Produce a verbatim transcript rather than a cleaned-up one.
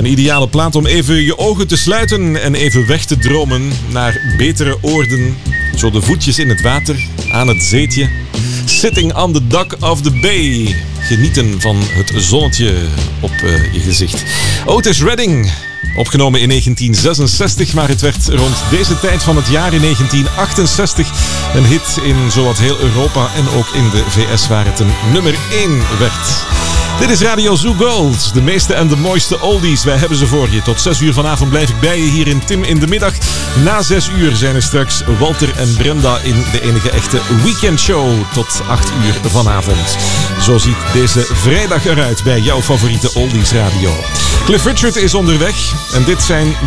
Een ideale plaat om even je ogen te sluiten en even weg te dromen naar betere oorden. Zo de voetjes in het water, aan het zeetje. Sitting on the dock of the bay. Genieten van het zonnetje op uh, je gezicht. Otis Redding, opgenomen in negentien zesenzestig, maar het werd rond deze tijd van het jaar in negentien achtenzestig een hit in zowat heel Europa en ook in de V S waar het een nummer één werd. Dit is Radio Zoo Gold, de meeste en de mooiste oldies. Wij hebben ze voor je. Tot zes uur vanavond blijf ik bij je hier in Tim in de Middag. Na zes uur zijn er straks Walter en Brenda in de enige echte weekendshow tot acht uur vanavond. Zo ziet deze vrijdag eruit bij jouw favoriete oldies radio. Cliff Richard is onderweg en dit zijn